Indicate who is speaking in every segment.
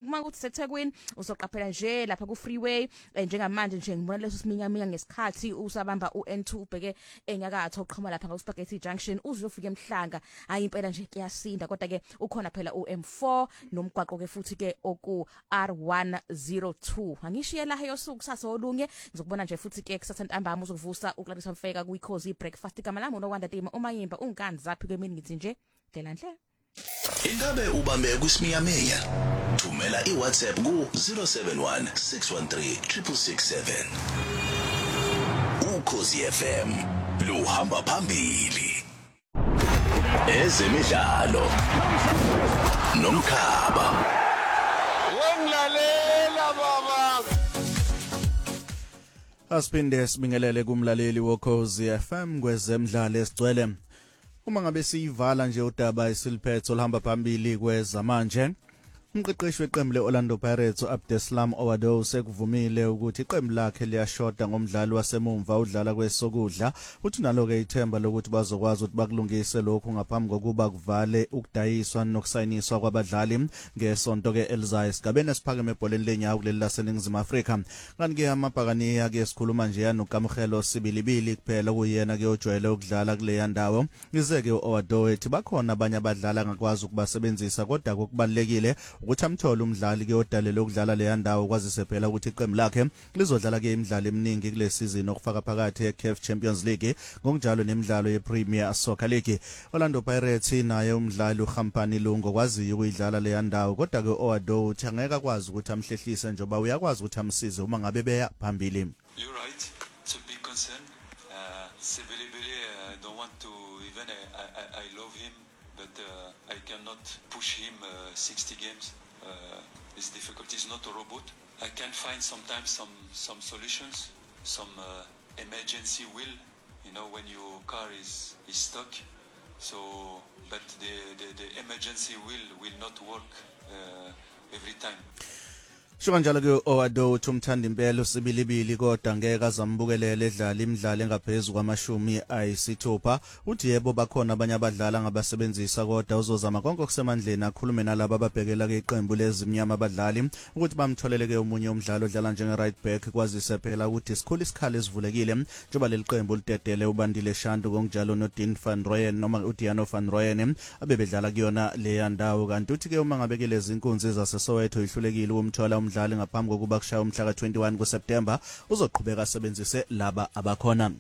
Speaker 1: uma kuthi seThekwini uzoqaphela nje lapha ku freeway njengamanje nje ngibona leso siminyaminya ngesikhathi usabamba uN2 ubheke enyakatho uqhuma lapha ngaSpaghetti Junction uzofika eMhlanga hayi impela nje kuyasinda kodwa ke ukhona phela uM4 nomgwaqo ke futhi ke oku R102 angishiye la yosuku sasolunye ngizokubona nje futhi ke kusasa ntambama uzokuvusa uClarissa Mfeka kuIkhozi breakfast igama lami uNokwanda Tima umayimba ungani zaphi kwemini ngithi nje dlela nhle
Speaker 2: Ingabe ubambe kusmiyaminya thumela iWhatsApp ku 071 613 667 Ukhozi FM luhamba phambili ezemidlalo nomkhaba
Speaker 3: wenglalela baba
Speaker 4: Asibinde sibingelele kumlaleli woKhozi FM kwezemidlalo esigcwele uma ngabe siyivala nje udaba esiliphetho olhamba phambili kwezamanje umqeqeshi weqembu leOrlando Pirates uAbdeslam Owado sekuvumile ukuthi iqembu lakhe liyashoda ngomdlalo wasemumva udlala kwesokudla uthi naloke ithemba lokuthi bazokwazi ukuthi bakulungise lokhu ngaphambi kokuba kuvale ukudayiswa nokusayiniswa kwabadlali ngesonto ke elizayo esigabeni esiphakeme ebholeni lenyawo kuleli laseNingizimu Afrika kanti ke amabhakaniya ke sikhuluma nje yanokamkhelo sibilibili kuphela kuyena ke ojwayele ukudlala kule ndawo izeke uOwado ethi bakhona abanye abadlali angakwazi ukubasebenzisa kodwa kokubalekile ukuthi amthole umdlali ke odalela ukudlala le ndawo kwazise phela ukuthi iqembu lakhe lizodlala ke imidlalo eminingi kule season okufaka phakathi eCAF Champions League ngokunjalo nemidlalo yePremier Soccer League Orlando Pirates naye umdlali uGampani Lungo kwaziyo ukuyidlala le ndawo kodwa ke Owado uthi angeke akwazi ukuthi amhlehlise njoba uyakwazi ukuthi amsize uma ngabe beya phambili.
Speaker 5: You're right, it's a big concern. Sebelebele don't want to even I love him but I cannot push him 60 games. It's difficult. He's not a robot. I can find sometimes some solutions, some emergency wheel. You know when your car is stuck. So, but the emergency wheel will not work every time.
Speaker 4: Shukanjalo ke Owado uthumthanda impela usibilibili kodwa ngeke azambukelele edlala imidlalo engaphezulu kwamashumi ayisithupha uthi yebo bakhona abanye abadlali ngabasebenzisa kodwa uzozama konke okusemandleni akhulume nalabo ababhekela ke iqembu lezimnyama abadlali ukuthi bamtholele ke umunye umdlalo odlala njenge right back kwazise phela ukuthi isikhulu isikhala esivulekile njoba leli qembu lidedele uBandile Shandu konjalo noDean van Rooyen noma uDiano van Rooyen abebedlala kuyona le ndawo kanti uthi ke uma ngabe ke lezi inkunzi zaseSoweto ihlulekile umthola umdlali ngaphambi kokuba kushaya umhla ka21 kuSeptember uzoqhubeka asebenzise laba abakhona.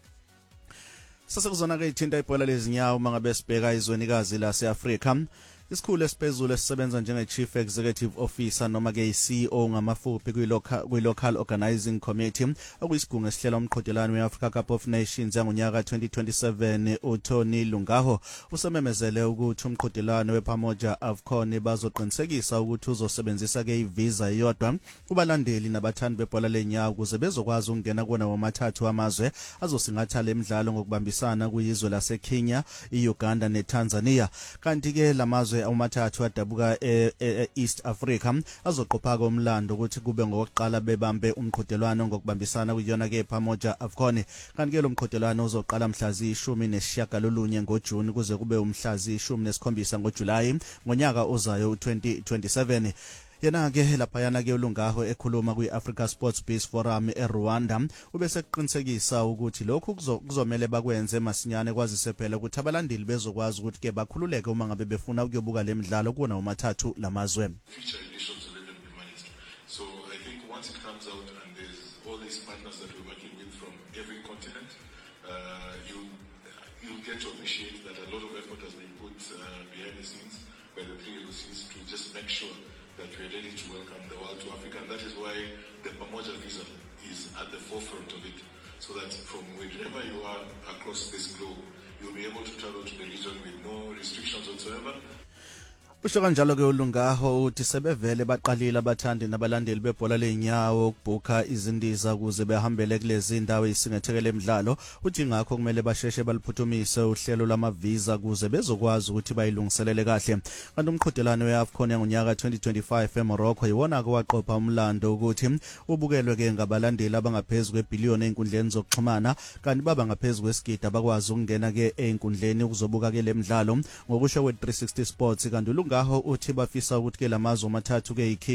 Speaker 4: Sase kuzona ke ithinta ibhola lezinyawo mangabe sibheka izwenikazi laseAfrika isikhulu esiphezulu esisebenza njenge-Chief Executive Officer noma ke i-CEO ngamafuphi kwi-Local Organizing Committee okuyisigungu esihlela umqhudelano we-Africa Cup of Nations yangonyaka 2027 uTony Lungaho usememezele ukuthi umqhudelano wePamoja AFCON bazoqinisekisa ukuthi uzosebenzisa ke ivisa iyodwa kubalandeli nabathandi bebhola lenyawo ukuze bezokwazi ukungena kuona womathathu amazwe azosingatha lemidlalo ngokubambisana kuyizwe laseKenya, iUganda neTanzania kanti ke lamazwe umathathu adabuka East Africa azoqopha komlando ukuthi kube ngokuqala bebambe umqhudelwano ngokubambisana kuyona ke Pamoja AFCON kanti ke lo mqhudelwano uzoqala mhla zi-19 ngoJuni kuze kube umhla zi-17 ngoJulayi ngonyaka ozayo u2027 yena ke lapha yana ke uLungaho ekhuluma kwiAfrica Sports Peace Forum eRwanda ubese kuqinisekisa ukuthi lokhu kuzomela bakwenze masinyane kwazise phela ukuthi abalandeli bezokwazi ukuthi ke bakhululeke uma ngabe befuna ukuyobuka lemidlalo kuna umathathu lamazwe.
Speaker 6: So I think once it comes out and there's all these partners that we're working with from every continent, you'll get to appreciate that a lot of effort has been put behind the scenes by the three LOCs to just make sure that we're ready to welcome the world to Africa, and that is why the Pamoja visa is at the forefront of it, so that from wherever you are across this globe, you'll be able to travel to the region with no restrictions whatsoever.
Speaker 4: Usho kanjalo ke uLungaho uthi sebevele baqalile abathandi nabalandeli bebhola lenyawo ukubhuka izindiza ukuze behambele kulezi indawo isingethekele emidlalo uthi ngakho kumele basheshe baliphuthumise uhlelo lamavisa ukuze bezokwazi ukuthi bayilungiselele kahle kanti umqhudelano weAFCON ngonyaka 2025 eMorocco iwona kwaqopha umlando ukuthi ubukelwe ke ngabalandeli abangaphezulu kwebillion einkundleni zokuxhumana kanti baba ngaphezulu kwesigidi abakwazi ukungena ke einkundleni ukuzobuka ke lemidlalo ngokusho kwe360 Sports kanti Lungaho uthi bafisa ukuthi ke lamazwe amathathu ke